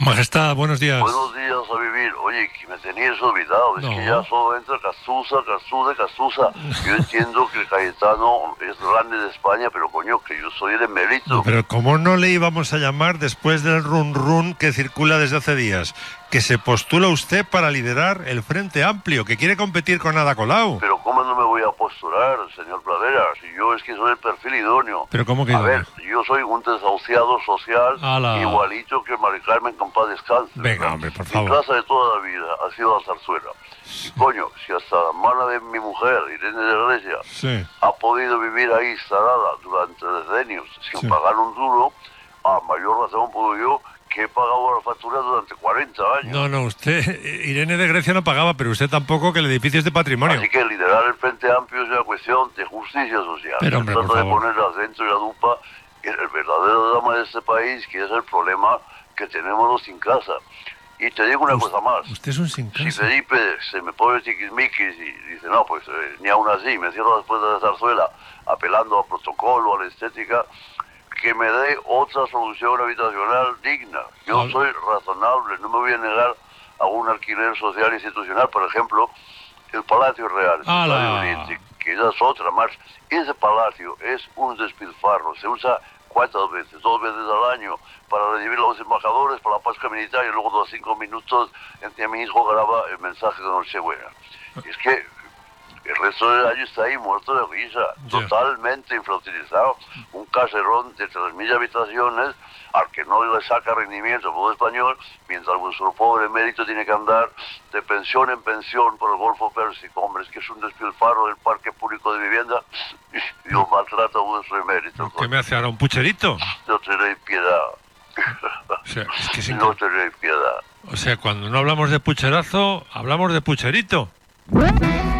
Majestad, buenos días. Buenos días a vivir. Oye, que me tenías olvidado. Es que ya solo entra Cazuza. Yo entiendo que Cayetano es grande de España, pero coño, que yo soy el emérito. No, pero ¿cómo no le íbamos a llamar después del run que circula desde hace días? Que se postula usted para liderar el Frente Amplio, que quiere competir con Ada Colau. Pero ¿cómo no me voy a postular, señor Pradera? Si yo es que soy el perfil idóneo. ¿Pero cómo que A ver, yo soy un desahuciado social, igualito que Mari Carmen, con paz descanse. Venga, hombre, por favor. Mi casa de toda la vida ha sido la zarzuela. Y coño, si hasta la mano de mi mujer, Irene de Grecia, ha podido vivir ahí instalada durante decenios sin pagar un duro, a mayor razón puedo yo, que he pagado la factura durante 40 años. No, usted, Irene de Grecia no pagaba, pero usted tampoco, que el edificio es de patrimonio. Así que liderar el Frente Amplio es una cuestión de justicia social. Pero, hombre, se trata de poner al centro y la lupa en el verdadero drama de este país, que es el problema que tenemos los sin casa. Y te digo una cosa más. Usted es un sin casa. Si Felipe se me pone chiquismiquis y dice, no, pues ni aún así, me cierro después de la zarzuela, apelando a protocolo, a la estética, que me dé otra solución habitacional digna. Yo soy razonable, no me voy a negar a un alquiler social institucional. Por ejemplo, el Palacio Real, que ya es otra más. Ese palacio es un despilfarro, se usa ¿cuántas veces? 2 veces al año para recibir a los embajadores, para la Pascua Militar, y luego a los 5 minutos entre mi hijo graba el mensaje de Nochebuena. Es que el resto del año está ahí muerto de risa, totalmente infrautilizado. Un caserón de 3.000 habitaciones al que no le saca rendimiento al pueblo español, mientras vuestro pobre emérito tiene que andar de pensión en pensión por el Golfo Pérsico. Hombre, es que es un despilfarro del parque público de vivienda y lo maltrata vuestro emérito. ¿Qué me hace ahora, un pucherito? No tenéis piedad. O sea, es que no tenéis piedad. O sea, cuando no hablamos de pucherazo, hablamos de pucherito.